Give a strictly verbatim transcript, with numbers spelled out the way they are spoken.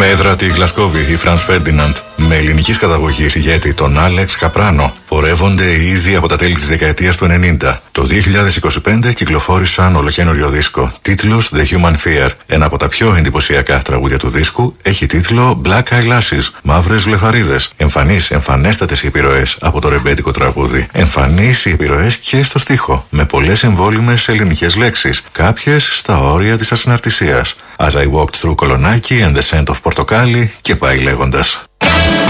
Με έδρα τη Γλασκόβη, η Franz Ferdinand, με ελληνικής καταγωγής ηγέτη τον Άλεξ Καπράνο, πορεύονται ήδη από τα τέλη της δεκαετίας του ενενήντα. Το δύο χιλιάδες είκοσι πέντε κυκλοφόρησαν ολοκαίνουργιο δίσκο, τίτλος The Human Fear. Ένα από τα πιο εντυπωσιακά τραγούδια του δίσκου έχει τίτλο Black Eyelashes, μαύρες βλεφαρίδες. Εμφανείς, εμφανέστατες οι επιρροές από το ρεμπέτικο τραγούδι. Εμφανείς οι επιρροές και στο στίχο, με πολλές εμβόλυμες ελληνικές λέξεις, κάποιες στα όρια της ασυναρτησίας. As I walked through Κολονάκι and the scent of Πορτοκάλι και πάει λέγοντας.